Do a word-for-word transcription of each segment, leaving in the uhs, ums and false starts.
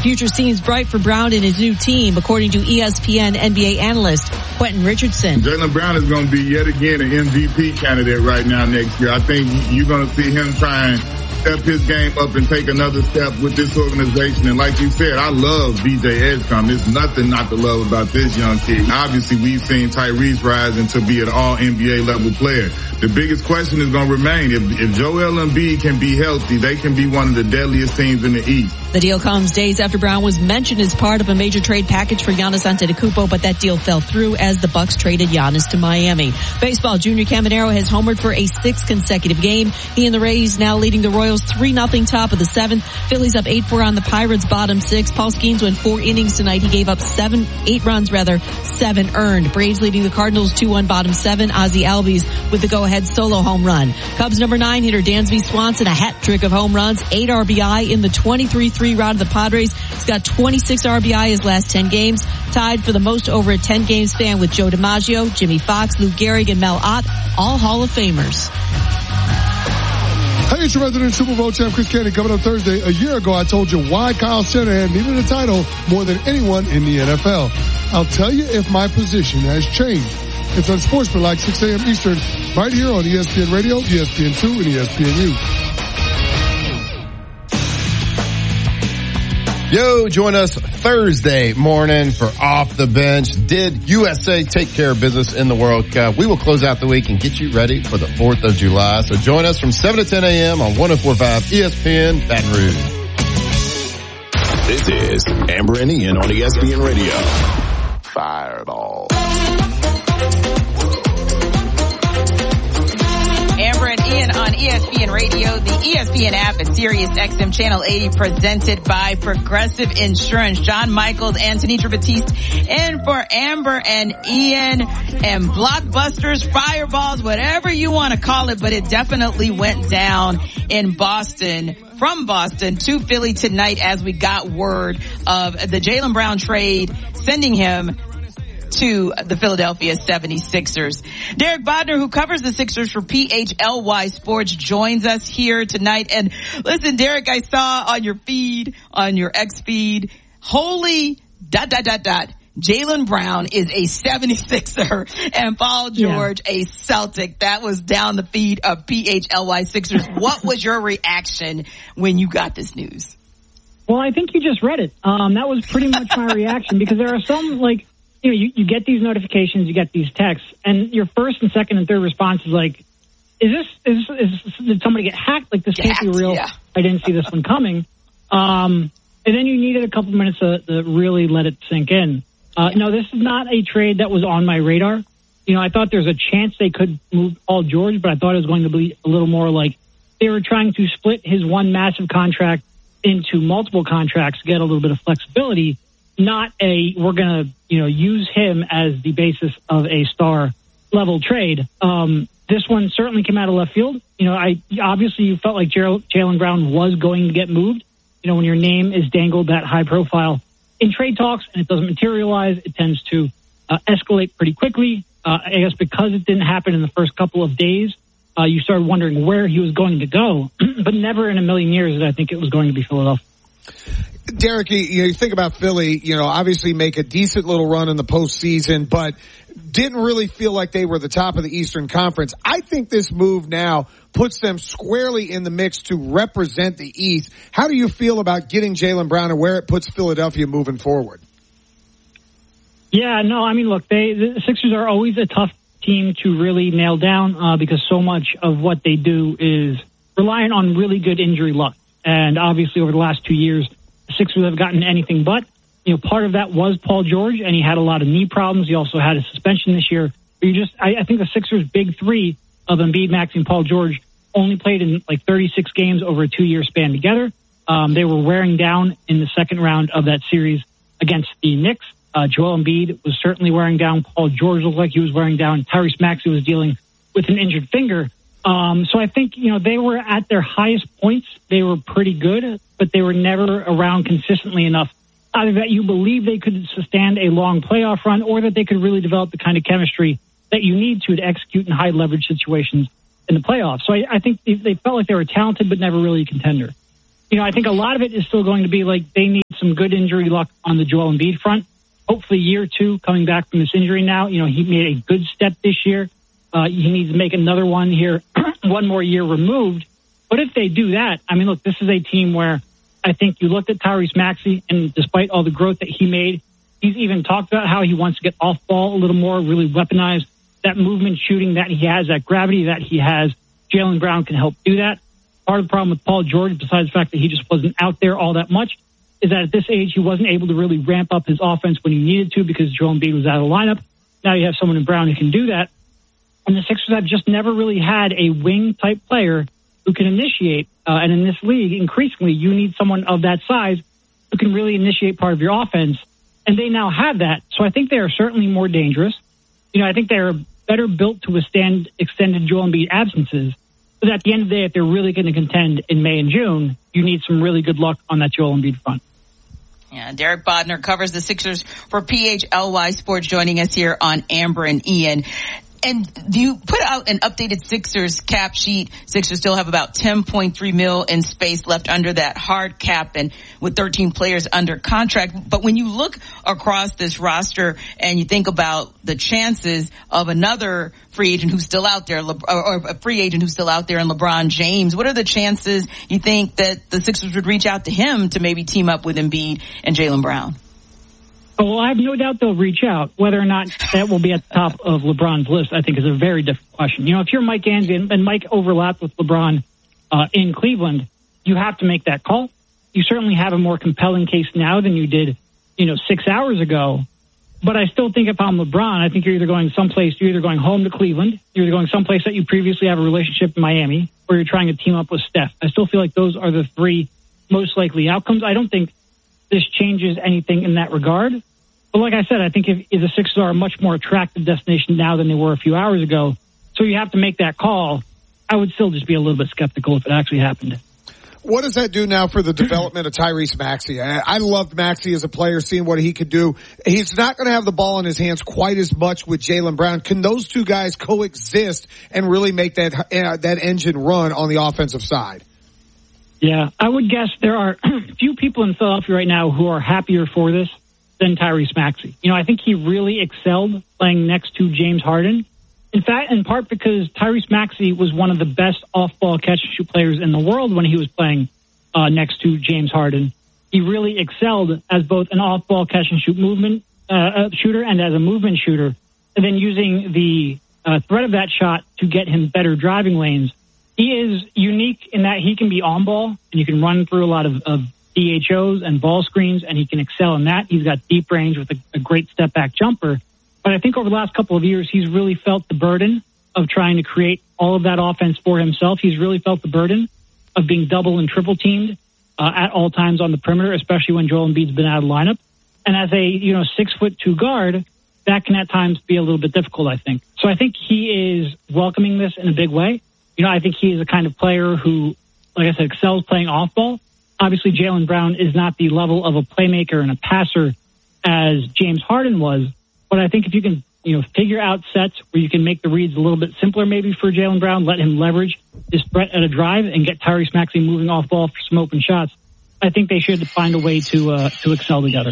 future seems bright for Brown and his new team, according to E S P N N B A analyst Quentin Richardson. Jaylen Brown is going to be yet again an M V P candidate right now next year. I think you're going to see him try and step his game up and take another step with this organization. And like you said, I love B J Edgecombe. There's nothing not to love about this young kid. Obviously, we've seen Tyrese rise to be an all N B A level player. The biggest question is going to remain, if, if Joel Embiid can be healthy, they can be one of the deadliest teams in the East. The deal comes days after Brown was mentioned as part of a major trade package for Giannis Antetokounmpo, but that deal fell through as the Bucks traded Giannis to Miami. Baseball, Junior Caminero has homered for a sixth consecutive game. He and the Rays now leading the Royals three nothing top of the seventh. Phillies up eight four on the Pirates bottom six. Paul Skeens went four innings tonight. He gave up seven, eight runs rather, seven earned. Braves leading the Cardinals two one bottom seven. Ozzie Albies with the go-ahead solo home run. Cubs number nine hitter Dansby Swanson, a hat trick of home runs, eight R B I in the twenty-three three round of the Padres. He's got twenty-six R B I his last ten games, tied for the most over a ten game span with Joe DiMaggio, Jimmy Fox, Lou Gehrig, and Mel Ott, all Hall of Famers. Hey, it's your resident Super Bowl champ, Chris Candy. Coming up Thursday, a year ago, I told you why Kyle Shanahan needed a title more than anyone in the N F L. I'll tell you if my position has changed. It's on Sportsmanlike, six a.m. Eastern, right here on E S P N Radio, E S P N two, and E S P N U. Yo, join us Thursday morning for Off the Bench. Did U S A take care of business in the World Cup? We will close out the week and get you ready for the fourth of July. So join us from seven to ten a.m. on one oh four point five E S P N Baton Rouge. This is Amber and Ian on E S P N Radio. Fireball. Amber and Ian on E S P N Radio, the E S P N app, and Sirius X M Channel eighty, presented by Progressive Insurance. John Michaels and Tanitra Batiste in for Amber and Ian, and blockbusters, fireballs, whatever you want to call it, but it definitely went down in Boston, from Boston to Philly tonight as we got word of the Jaylen Brown trade, sending him to the Philadelphia seventy-sixers. Derek Bodner, who covers the Sixers for P H L Y Sports, joins us here tonight. And listen, Derek, I saw on your feed, on your X feed, holy dot, dot, dot, dot, Jaylen Brown is a seventy-sixer and Paul George yeah. a Celtic. That was down the feed of P H L Y Sixers. What was your reaction when you got this news? Well, I think you just read it. Um, that was pretty much my reaction, because there are some, like, you know, you, you get these notifications, you get these texts, and your first and second and third response is like, is this, is, is did somebody get hacked? Like, this can't be real. Yeah. I didn't see this one coming. Um, and then you needed a couple minutes to, to really let it sink in. Uh, no, this is not a trade that was on my radar. You know, I thought there's a chance they could move Paul George, but I thought it was going to be a little more like they were trying to split his one massive contract into multiple contracts to get a little bit of flexibility. Not a, we're going to, you know, use him as the basis of a star level trade. Um, this one certainly came out of left field. You know, I, obviously you felt like Jaylen Brown was going to get moved. You know, when your name is dangled that high profile in trade talks and it doesn't materialize, it tends to uh, escalate pretty quickly. Uh, I guess because it didn't happen in the first couple of days, uh, you started wondering where he was going to go, but never in a million years did I think it was going to be Philadelphia. Derek, you, you think about Philly, you know, obviously make a decent little run in the postseason, but didn't really feel like they were the top of the Eastern Conference. I think this move now puts them squarely in the mix to represent the East. How do you feel about getting Jaylen Brown and where it puts Philadelphia moving forward? Yeah, no, I mean, look, they, the Sixers are always a tough team to really nail down uh, because so much of what they do is reliant on really good injury luck. And obviously over the last two years, the Sixers have gotten anything but. You know, part of that was Paul George, and he had a lot of knee problems. He also had a suspension this year. You just, I, I think the Sixers' big three of Embiid, Max, and Paul George only played in like thirty-six games over a two-year span together. Um, they were wearing down in the second round of that series against the Knicks. Uh, Joel Embiid was certainly wearing down. Paul George looked like he was wearing down. Tyrese Maxey was dealing with an injured finger. Um, so I think, you know, they were at their highest points. They were pretty good, but they were never around consistently enough, either that you believe they could sustain a long playoff run or that they could really develop the kind of chemistry that you need to to execute in high leverage situations in the playoffs. So I, I think they, they felt like they were talented, but never really a contender. you know, I think a lot of it is still going to be like they need some good injury luck on the Joel Embiid front. Hopefully year two coming back from this injury now. You know, he made a good step this year. Uh, he needs to make another one here, one more year removed. But if they do that, I mean, look, this is a team where I think you looked at Tyrese Maxey, and despite all the growth that he made, he's even talked about how he wants to get off ball a little more, really weaponize that movement shooting that he has, that gravity that he has. Jaylen Brown can help do that. Part of the problem with Paul George, besides the fact that he just wasn't out there all that much, is that at this age, he wasn't able to really ramp up his offense when he needed to because Joel Embiid was out of the lineup. Now you have someone in Brown who can do that. And the Sixers have just never really had a wing-type player who can initiate. Uh, and in this league, increasingly, you need someone of that size who can really initiate part of your offense. And they now have that. So I think they are certainly more dangerous. You know, I think they're better built to withstand extended Joel Embiid absences. But at the end of the day, if they're really going to contend in May and June, you need some really good luck on that Joel Embiid front. Yeah, Derek Bodner covers the Sixers for P H L Y Sports, joining us here on Amber and Ian. And you put out an updated Sixers cap sheet. Sixers still have about ten point three mil in space left under that hard cap, and with thirteen players under contract. But when you look across this roster and you think about the chances of another free agent who's still out there, or a free agent who's still out there in LeBron James, what are the chances you think that the Sixers would reach out to him to maybe team up with Embiid and Jaylen Brown? Well, I have no doubt they'll reach out. Whether or not that will be at the top of LeBron's list, I think, is a very different question. You know, if you're Mike Anzi, and Mike overlapped with LeBron uh, in Cleveland, you have to make that call. You certainly have a more compelling case now than you did, you know, six hours ago. But I still think if I'm LeBron, I think you're either going someplace, you're either going home to Cleveland, you're either going someplace that you previously have a relationship in Miami, or you're trying to team up with Steph. I still feel like those are the three most likely outcomes. I don't think this changes anything in that regard. But like I said, I think if, if the Sixers are a much more attractive destination now than they were a few hours ago, so you have to make that call, I would still just be a little bit skeptical if it actually happened. What does that do now for the development of Tyrese Maxey? I, I loved Maxey as a player, seeing what he could do. He's not going to have the ball in his hands quite as much with Jaylen Brown. Can those two guys coexist and really make that uh, that engine run on the offensive side? Yeah, I would guess there are few people in Philadelphia right now who are happier for this than Tyrese Maxey. You know, I think he really excelled playing next to James Harden. In fact, in part because Tyrese Maxey was one of the best off-ball catch-and-shoot players in the world when he was playing uh, next to James Harden. He really excelled as both an off-ball catch-and-shoot movement uh, shooter and as a movement shooter, and then using the uh, threat of that shot to get him better driving lanes. He is unique in that he can be on-ball, and you can run through a lot of, of D H Os and ball screens, and he can excel in that. He's got deep range with a, a great step-back jumper. But I think over the last couple of years, he's really felt the burden of trying to create all of that offense for himself. He's really felt the burden of being double and triple teamed uh, at all times on the perimeter, especially when Joel Embiid's been out of the lineup. And as a, you know, six foot two guard, that can at times be a little bit difficult, I think. So I think he is welcoming this in a big way. You know, I think he is a kind of player who, like I said, excels playing off ball. Obviously, Jaylen Brown is not the level of a playmaker and a passer as James Harden was. But I think if you can, you know, figure out sets where you can make the reads a little bit simpler maybe for Jaylen Brown, let him leverage his threat at a drive and get Tyrese Maxey moving off ball for some open shots, I think they should find a way to uh, to excel together.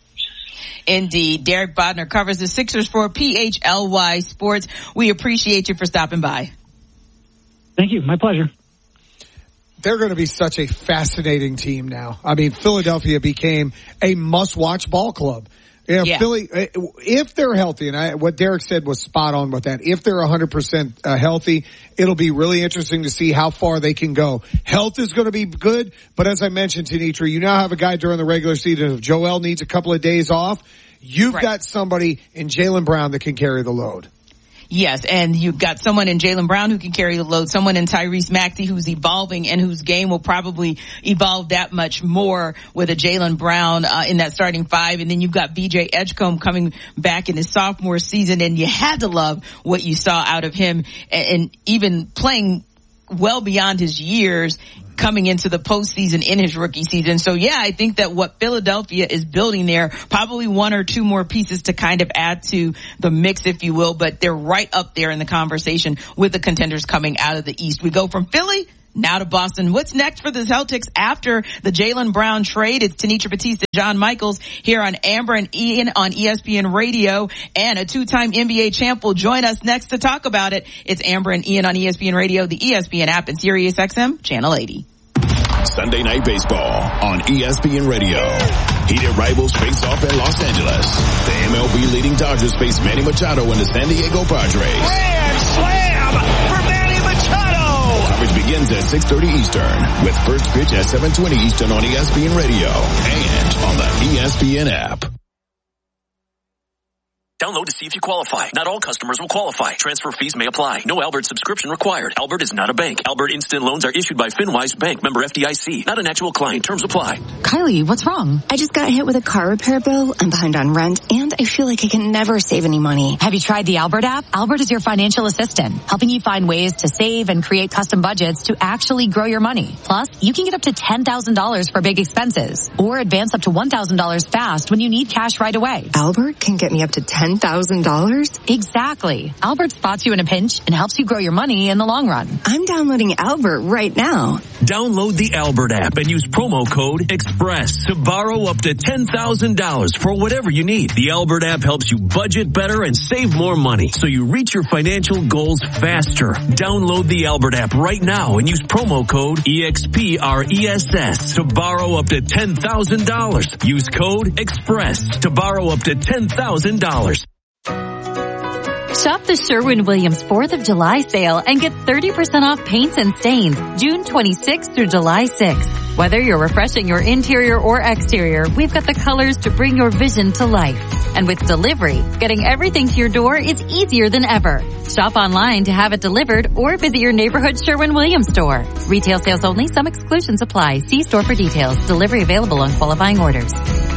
Indeed. Derek Bodner covers the Sixers for P H L Y Sports. We appreciate you for stopping by. Thank you. My pleasure. They're going to be such a fascinating team now. I mean, Philadelphia became a must-watch ball club. Yeah, yeah, Philly, if they're healthy, and I, what Derek said was spot on with that, if they're one hundred percent uh, healthy, it'll be really interesting to see how far they can go. Health is going to be good, but as I mentioned, Tenitra, you now have a guy during the regular season. If Joel needs a couple of days off, you've right. got somebody in Jaylen Brown that can carry the load. Yes, and you've got someone in Jaylen Brown who can carry the load, someone in Tyrese Maxey who's evolving and whose game will probably evolve that much more with a Jaylen Brown uh, in that starting five. And then you've got B J Edgecombe coming back in his sophomore season, and you had to love what you saw out of him, and, and even playing well beyond his years coming into the postseason in his rookie season. So yeah, I think that what Philadelphia is building there, probably one or two more pieces to kind of add to the mix, if you will, but they're right up there in the conversation with the contenders coming out of the East. We go from Philly Now to Boston. What's next for the Celtics after the Jaylen Brown trade? It's Tenitra Batiste and John Michaels here on Amber and Ian on E S P N Radio. And a two-time N B A champ will join us next to talk about it. It's Amber and Ian on E S P N Radio, the E S P N app, and Sirius X M, Channel eighty. Sunday Night Baseball on E S P N Radio. Heated rivals face off in Los Angeles. The M L B leading Dodgers face Manny Machado and the San Diego Padres. Grand slam for Manny Machado! Coverage begins at six thirty Eastern with first pitch at seven twenty Eastern on E S P N Radio and on the E S P N app. Download to see if you qualify. Not all customers will qualify. Transfer fees may apply. No Albert subscription required. Albert is not a bank. Albert Instant Loans are issued by FinWise Bank, member F D I C. Not an actual client. Terms apply. Kylie, what's wrong? I just got hit with a car repair bill. I'm behind on rent, and I feel like I can never save any money. Have you tried the Albert app? Albert is your financial assistant, helping you find ways to save and create custom budgets to actually grow your money. Plus, you can get up to ten thousand dollars for big expenses, or advance up to one thousand dollars fast when you need cash right away. Albert can get me up to ten thousand dollars? Exactly. Albert spots you in a pinch and helps you grow your money in the long run. I'm downloading Albert right now. Download the Albert app and use promo code EXPRESS to borrow up to ten thousand dollars for whatever you need. The Albert app helps you budget better and save more money so you reach your financial goals faster. Download the Albert app right now and use promo code EXPRESS to borrow up to ten thousand dollars. Use code EXPRESS to borrow up to ten thousand dollars. Shop the Sherwin-Williams fourth of July sale and get thirty percent off paints and stains June twenty-sixth through July sixth. Whether you're refreshing your interior or exterior, we've got the colors to bring your vision to life. And with delivery, getting everything to your door is easier than ever. Shop online to have it delivered or visit your neighborhood Sherwin-Williams store. Retail sales only. Some exclusions apply. See store for details. Delivery available on qualifying orders.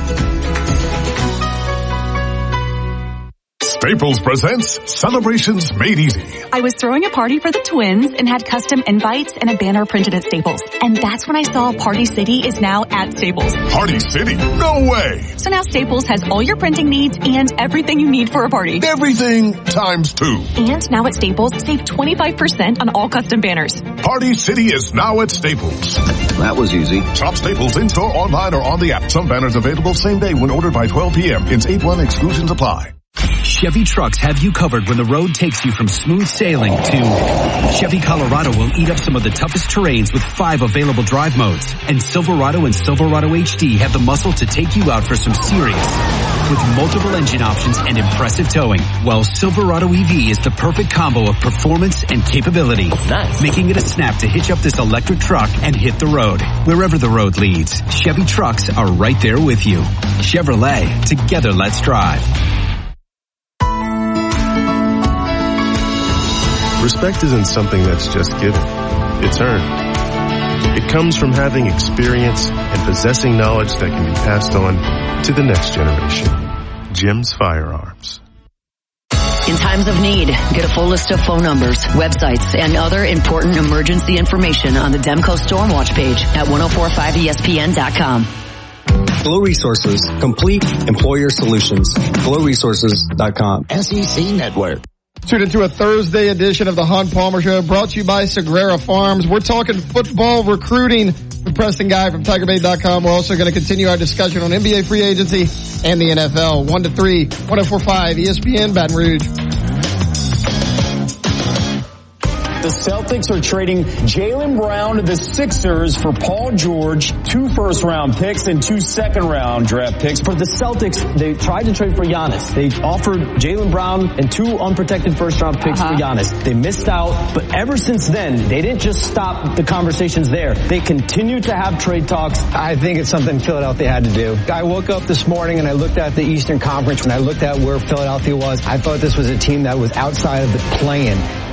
Staples presents Celebrations Made Easy. I was throwing a party for the twins and had custom invites and a banner printed at Staples. And that's when I saw Party City is now at Staples. Party City? No way! So now Staples has all your printing needs and everything you need for a party. Everything times two. And now at Staples, save twenty-five percent on all custom banners. Party City is now at Staples. That was easy. Shop Staples in-store, online, or on the app. Some banners available same day when ordered by twelve p.m. Ins eight one exclusions apply. Chevy trucks have you covered when the road takes you from smooth sailing to Chevy Colorado will eat up some of the toughest terrains with five available drive modes. And Silverado and Silverado H D have the muscle to take you out for some serious with multiple engine options and impressive towing. While Silverado E V is the perfect combo of performance and capability, nice. Making it a snap to hitch up this electric truck and hit the road. Wherever the road leads, Chevy trucks are right there with you. Chevrolet, together let's drive. Respect isn't something that's just given. It's earned. It comes from having experience and possessing knowledge that can be passed on to the next generation. Jim's Firearms. In times of need, get a full list of phone numbers, websites, and other important emergency information on the Demco Stormwatch page at ten forty-five E S P N dot com. Glow Resources, complete employer solutions. glow resources dot com. S E C Network. Tuned into a Thursday edition of the Hunt Palmer Show, brought to you by Sagrera Farms. We're talking football recruiting with Preston Guy from Tiger Bait dot com. We're also going to continue our discussion on N B A free agency and the N F L. One to three, ten forty-five E S P N Baton Rouge. The Celtics are trading Jaylen Brown to the Sixers for Paul George, two first-round picks and two second-round draft picks. For the Celtics, they tried to trade for Giannis. They offered Jaylen Brown and two unprotected first-round picks uh-huh. for Giannis. They missed out, but ever since then, they didn't just stop the conversations there. They continued to have trade talks. I think it's something Philadelphia had to do. I woke up this morning and I looked at the Eastern Conference. When I looked at where Philadelphia was, I thought this was a team that was outside of the play-in.